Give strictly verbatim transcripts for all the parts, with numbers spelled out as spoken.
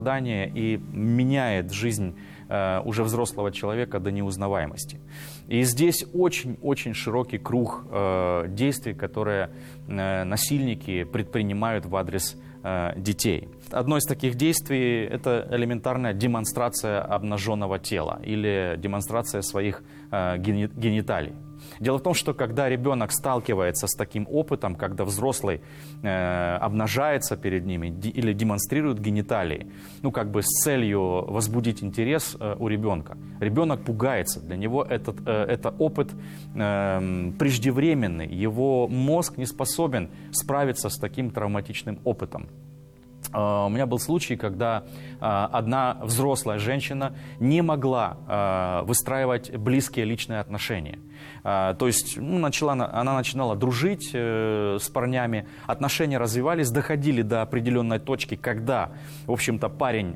и меняет жизнь э, уже взрослого человека до неузнаваемости. И здесь очень-очень широкий круг э, действий, которые э, насильники предпринимают в адрес э, детей. Одно из таких действий – это элементарная демонстрация обнаженного тела или демонстрация своих э, гениталий. Дело в том, что когда ребенок сталкивается с таким опытом, когда взрослый э, обнажается перед ними или демонстрирует гениталии, ну как бы с целью возбудить интерес э, у ребенка, ребенок пугается, для него этот, э, это опыт э, преждевременный, его мозг не способен справиться с таким травматичным опытом. У меня был случай, когда одна взрослая женщина не могла выстраивать близкие личные отношения. То есть ну, начала, она начинала дружить с парнями, отношения развивались, доходили до определенной точки, когда, в общем-то, парень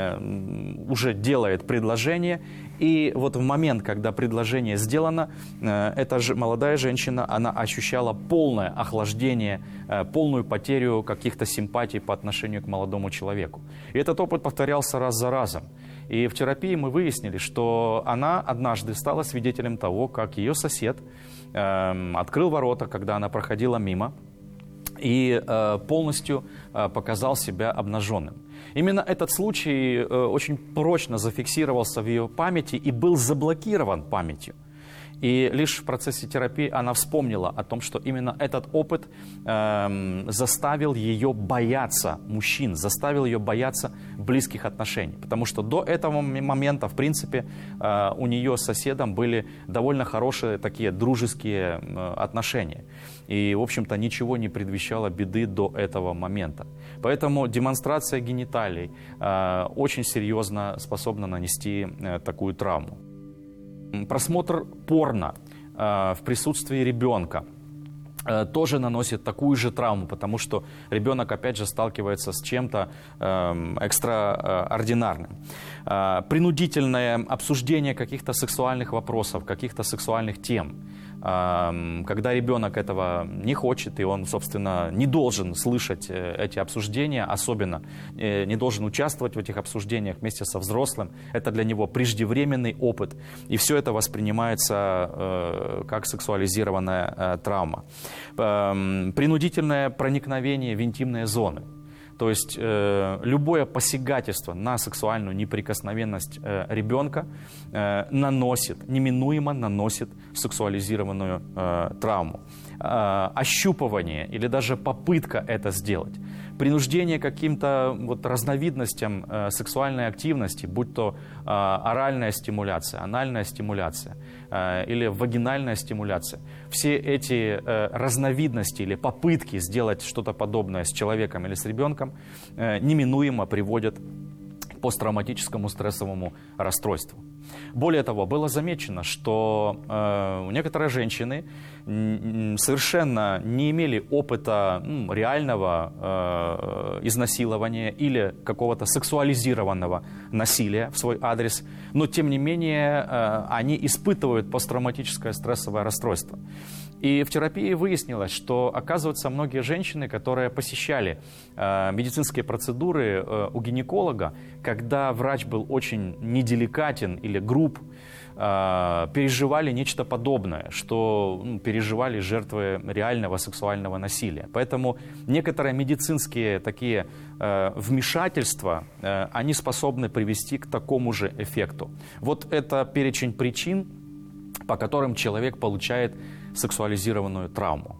уже делает предложение. И вот в момент, когда предложение сделано, эта же молодая женщина, она ощущала полное охлаждение, полную потерю каких-то симпатий по отношению к молодому человеку. И этот опыт повторялся раз за разом. И в терапии мы выяснили, что она однажды стала свидетелем того, как ее сосед э, открыл ворота, когда она проходила мимо, и э, полностью э, показал себя обнаженным. Именно этот случай э, очень прочно зафиксировался в ее памяти и был заблокирован памятью. И лишь в процессе терапии она вспомнила о том, что именно этот опыт э, заставил ее бояться мужчин, заставил ее бояться близких отношений. Потому что до этого момента, в принципе, э, у нее с соседом были довольно хорошие такие дружеские э, отношения. И, в общем-то, ничего не предвещало беды до этого момента. Поэтому демонстрация гениталий э, очень серьезно способна нанести э, такую травму. Просмотр порно э, в присутствии ребенка э, тоже наносит такую же травму, потому что ребенок, опять же, сталкивается с чем-то э, экстраординарным. Э, принудительное обсуждение каких-то сексуальных вопросов, каких-то сексуальных тем. Когда ребенок этого не хочет, и он, собственно, не должен слышать эти обсуждения, особенно не должен участвовать в этих обсуждениях вместе со взрослым, это для него преждевременный опыт, и все это воспринимается как сексуализированная травма. Принудительное проникновение в интимные зоны. То есть э, любое посягательство на сексуальную неприкосновенность э, ребенка э, наносит, неминуемо наносит сексуализированную э, травму. Э, ощупывание или даже попытка это сделать, принуждение к каким-то вот разновидностям э, сексуальной активности, будь то э, оральная стимуляция, анальная стимуляция э, или вагинальная стимуляция, все эти э, разновидности или попытки сделать что-то подобное с человеком или с ребенком э, неминуемо приводят к посттравматическому стрессовому расстройству. Более того, было замечено, что э, некоторые женщины совершенно не имели опыта ну, реального э, изнасилования или какого-то сексуализированного насилия в свой адрес, но тем не менее э, они испытывают посттравматическое стрессовое расстройство. И в терапии выяснилось, что, оказывается, многие женщины, которые посещали э, медицинские процедуры э, у гинеколога, когда врач был очень неделикатен или груб, э, переживали нечто подобное, что ну, переживали жертвы реального сексуального насилия. Поэтому некоторые медицинские такие э, вмешательства, э, они способны привести к такому же эффекту. Вот это перечень причин, по которым человек получает сексуализированную травму.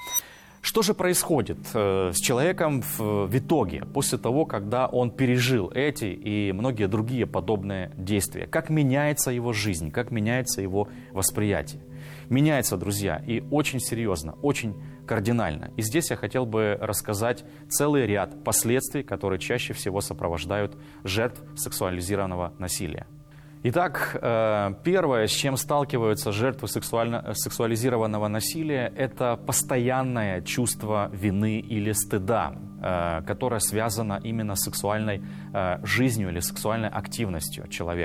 Что же происходит э, с человеком в, в итоге, после того, когда он пережил эти и многие другие подобные действия? Как меняется его жизнь, как меняется его восприятие? Меняется, друзья, и очень серьезно, очень кардинально. И здесь я хотел бы рассказать целый ряд последствий, которые чаще всего сопровождают жертв сексуализированного насилия. Итак, первое, с чем сталкиваются жертвы сексуально, сексуализированного насилия, это постоянное чувство вины или стыда, которое связано именно с сексуальной жизнью или сексуальной активностью человека.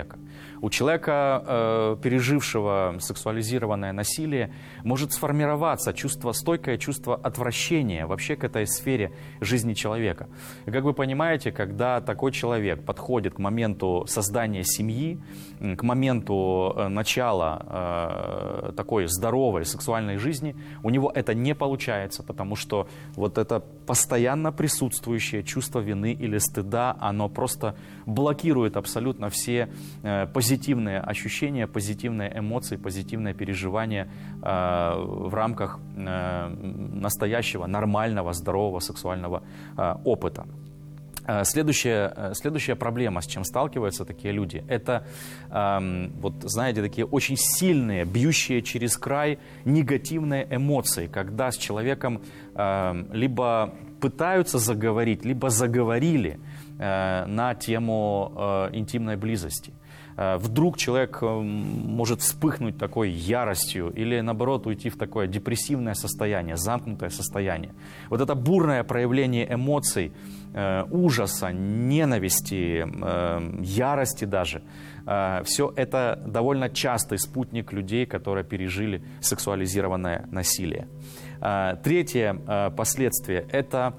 У человека, э, пережившего сексуализированное насилие, может сформироваться чувство, стойкое чувство отвращения вообще к этой сфере жизни человека. И как вы понимаете, когда такой человек подходит к моменту создания семьи, к моменту э, начала э, такой здоровой сексуальной жизни, у него это не получается, потому что вот это постоянно присутствующее чувство вины или стыда, оно просто блокирует абсолютно все э, позитивные ощущения, позитивные эмоции, позитивные переживания э, в рамках э, настоящего, нормального, здорового сексуального э, опыта. Следующая, следующая проблема, с чем сталкиваются такие люди, это, э, вот знаете, такие очень сильные, бьющие через край негативные эмоции, когда с человеком э, либо пытаются заговорить, либо заговорили э, на тему э, интимной близости. Вдруг человек может вспыхнуть такой яростью или, наоборот, уйти в такое депрессивное состояние, замкнутое состояние. Вот это бурное проявление эмоций, ужаса, ненависти, ярости даже, все это довольно частый спутник людей, которые пережили сексуализированное насилие. Третье последствие – это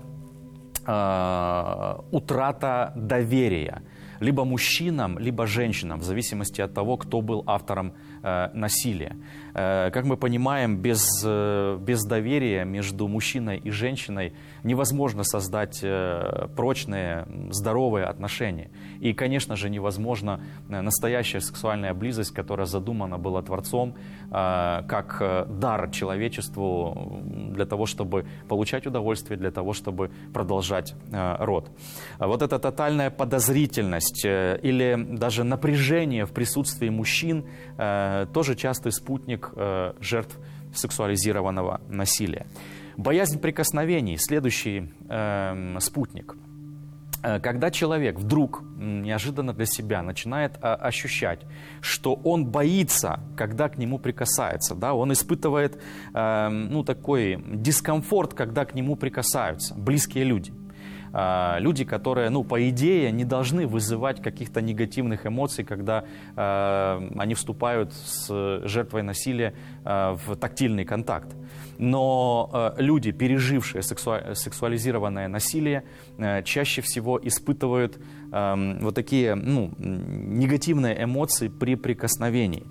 утрата доверия. Либо мужчинам, либо женщинам, в зависимости от того, кто был автором э, насилия. Э, как мы понимаем, без, э, без доверия между мужчиной и женщиной невозможно создать э, прочные, здоровые отношения. И, конечно же, невозможно настоящая сексуальная близость, которая задумана была Творцом э, как дар человечеству для того, чтобы получать удовольствие, для того, чтобы продолжать э, род. Вот эта тотальная подозрительность или даже напряжение в присутствии мужчин э, тоже частый спутник э, жертв сексуализированного насилия. Боязнь прикосновений – следующий э, спутник. Когда человек вдруг неожиданно для себя начинает а, ощущать, что он боится, когда к нему прикасается, да, он испытывает э, ну, такой дискомфорт, когда к нему прикасаются близкие люди. Люди, которые, ну, по идее, не должны вызывать каких-то негативных эмоций, когда э, они вступают с жертвой насилия э, в тактильный контакт. Но э, люди, пережившие сексуа- сексуализированное насилие, э, чаще всего испытывают э, вот такие, ну, негативные эмоции при прикосновении.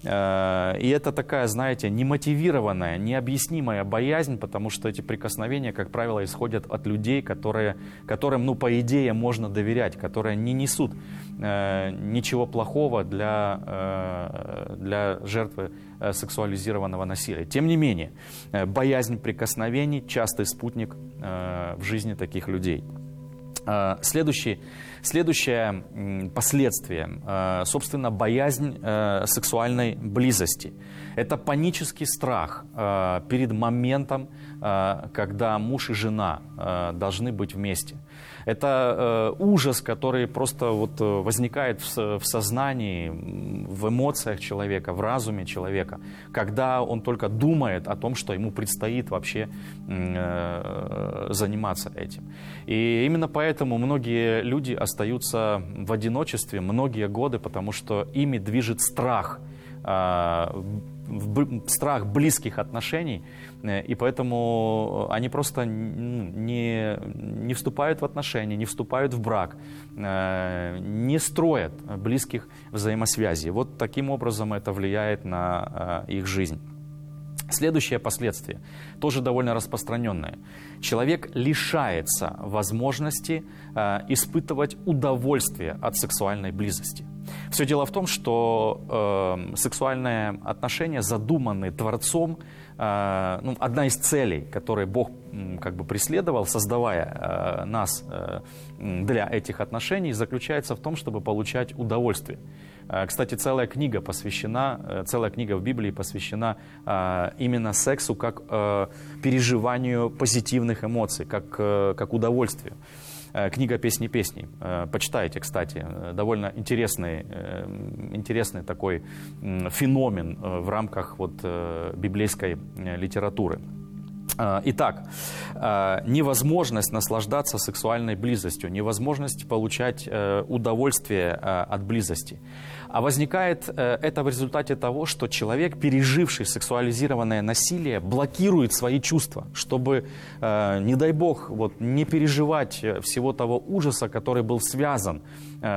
Э, и это такая, знаете, немотивированная, необъяснимая боязнь, потому что эти прикосновения, как правило, исходят от людей, которые которым, ну, по идее, можно доверять, которые не несут э, ничего плохого для, э, для жертвы э, сексуализированного насилия. Тем не менее, э, боязнь прикосновений – частый спутник э, в жизни таких людей. Э, следующий, следующее э, последствие, э, собственно, боязнь э, сексуальной близости. Это панический страх э, перед моментом, э, когда муж и жена э, должны быть вместе. Это э, ужас, который просто вот возникает в, в сознании, в эмоциях человека, в разуме человека, когда он только думает о том, что ему предстоит вообще э, заниматься этим. И именно поэтому многие люди остаются в одиночестве многие годы, потому что ими движет страх, э, страх близких отношений, и поэтому они просто не, не вступают в отношения, не вступают в брак, не строят близких взаимосвязей. Вот таким образом это влияет на их жизнь. Следующее последствие, тоже довольно распространенное. Человек лишается возможности э, испытывать удовольствие от сексуальной близости. Все дело в том, что э, сексуальные отношения задуманы Творцом. Э, ну, одна из целей, которые Бог э, как бы преследовал, создавая э, нас э, для этих отношений, заключается в том, чтобы получать удовольствие. Кстати, целая книга посвящена, целая книга в Библии посвящена э, именно сексу как э, переживанию позитивных эмоций, как, э, как удовольствию. Э, книга «Песни песней». Э, почитайте, кстати, довольно интересный, э, интересный такой э, феномен э, в рамках вот, э, библейской э, литературы. Итак, невозможность наслаждаться сексуальной близостью, невозможность получать удовольствие от близости. А возникает это в результате того, что человек, переживший сексуализированное насилие, блокирует свои чувства, чтобы, не дай бог, вот, не переживать всего того ужаса, который был связан